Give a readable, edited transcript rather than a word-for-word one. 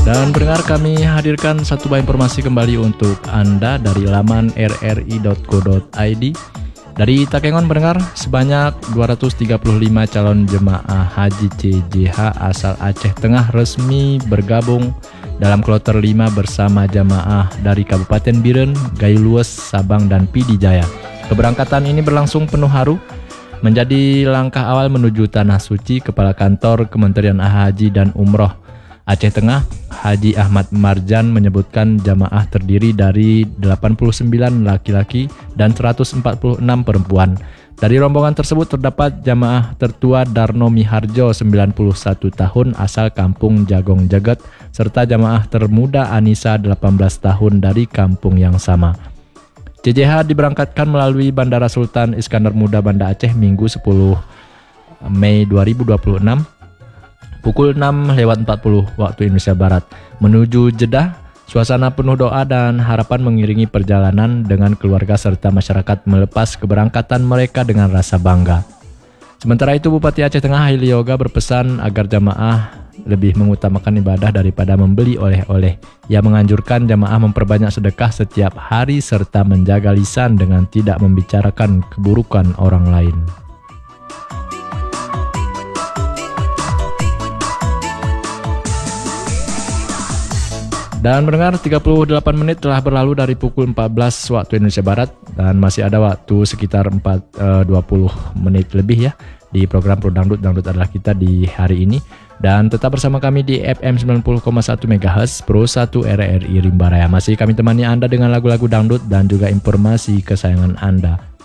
Dan pendengar, kami hadirkan satu buah informasi kembali untuk Anda dari laman rri.co.id. Dari Takengon pendengar, sebanyak 235 calon jemaah haji CJH asal Aceh Tengah resmi bergabung dalam kloter 5 bersama jemaah dari Kabupaten Biren, Gayo Lues, Sabang, dan Pidi Jaya. Keberangkatan ini berlangsung penuh haru, menjadi langkah awal menuju Tanah Suci. Kepala Kantor Kementerian Haji dan Umroh Aceh Tengah, Haji Ahmad Marjan, menyebutkan jamaah terdiri dari 89 laki-laki dan 146 perempuan. Dari rombongan tersebut terdapat jamaah tertua Darno Miharjo 91 tahun asal Kampung Jagong Jagat, serta jamaah termuda Anissa 18 tahun dari kampung yang sama. CJH diberangkatkan melalui Bandara Sultan Iskandar Muda Banda Aceh Minggu 10 Mei 2026 pukul 6:40 waktu Indonesia Barat. Menuju Jeddah, suasana penuh doa dan harapan mengiringi perjalanan dengan keluarga serta masyarakat melepas keberangkatan mereka dengan rasa bangga. Sementara itu, Bupati Aceh Tengah Haili Yoga berpesan agar jamaah lebih mengutamakan ibadah daripada membeli oleh-oleh. Ia menganjurkan jamaah memperbanyak sedekah setiap hari serta menjaga lisan dengan tidak membicarakan keburukan orang lain. Dan mendengar, 38 menit telah berlalu dari pukul 14 waktu Indonesia Barat dan masih ada waktu sekitar 20 menit lebih ya di program Pro Dangdut. Dangdut adalah kita di hari ini. Dan tetap bersama kami di FM 90,1 MHz Pro 1 RRI Rimba Raya. Masih kami temani Anda dengan lagu-lagu dangdut dan juga informasi kesayangan Anda.